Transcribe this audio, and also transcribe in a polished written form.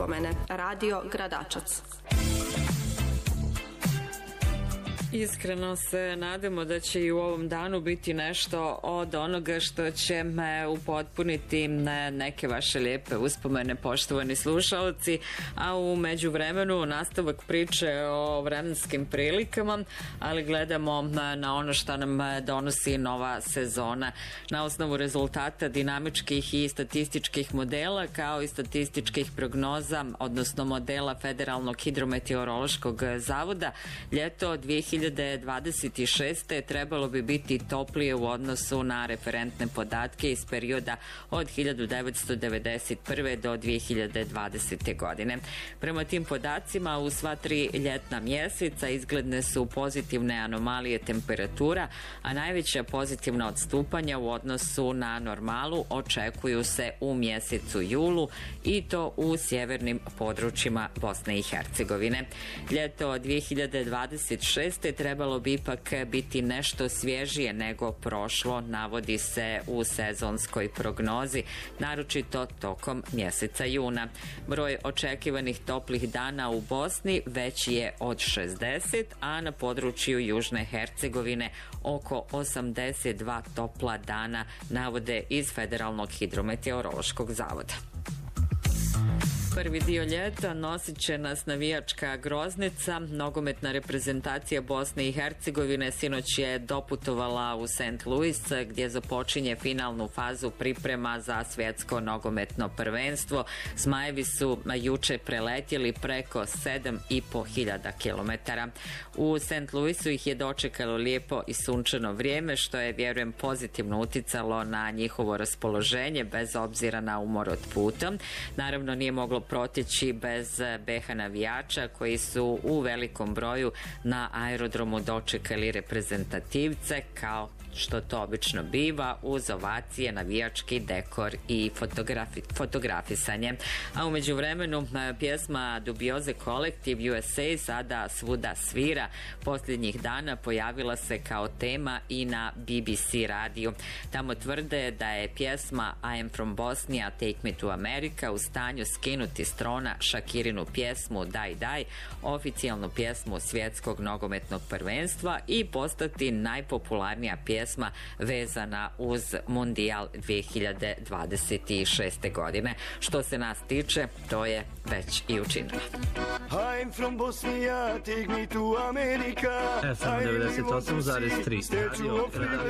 uspomene. Radio Gradačac. Iskreno se nadamo da će i u ovom danu biti nešto od onoga što će me upotpuniti neke vaše lijepe uspomene, poštovani slušalci, a u međuvremenu nastavak priče o vremenskim prilikama, ali gledamo na ono što nam donosi nova sezona. Na osnovu rezultata dinamičkih i statističkih modela, kao i statističkih prognoza, odnosno modela Federalnog hidrometeorološkog zavoda, ljeto 2026. trebalo bi biti toplije u odnosu na referentne podatke iz perioda od 1991. do 2020. godine. Prema tim podacima u sva 3 ljetna mjeseca izgledne su pozitivne anomalije temperatura, a najveća pozitivna odstupanja u odnosu na normalu očekuju se u mjesecu julu i to u sjevernim područjima Bosne i Hercegovine. Ljeto 2026. trebalo bi ipak biti nešto svježije nego prošlo, navodi se u sezonskoj prognozi, naročito tokom mjeseca juna. Broj očekivanih toplih dana u Bosni veći je od 60, a na području Južne Hercegovine oko 82 topla dana, navode iz Federalnog hidrometeorološkog zavoda. Prvi dio ljeta nosit će nas navijačka groznica. Nogometna reprezentacija Bosne i Hercegovine sinoć je doputovala u St. Louis, gdje započinje finalnu fazu priprema za svjetsko nogometno prvenstvo. Zmajevi su juče preletjeli preko 7.500 km. U St. Louisu ih je dočekalo lijepo i sunčano vrijeme, što je, vjerujem, pozitivno uticalo na njihovo raspoloženje, bez obzira na umor od puta. Naravno, nije moglo proteći bez BH navijača koji su u velikom broju na aerodromu dočekali reprezentativce, kao što to obično biva, uz ovacije, navijački dekor i fotografisanje. A u međuvremenu pjesma Dubioze Collective USA sada svuda svira. Posljednjih dana pojavila se kao tema i na BBC radiju. Tamo tvrde da je pjesma I am from Bosnia, Take me to America u stanju skinuti s trona Shakirinu pjesmu Daj Daj, oficijalnu pjesmu svjetskog nogometnog prvenstva, i postati najpopularnija pjesma vezana uz Mundijal 2026. godine. Što se nas tiče, to je već i učinila. I'm from Bosnia, take me to America. FM 98,3.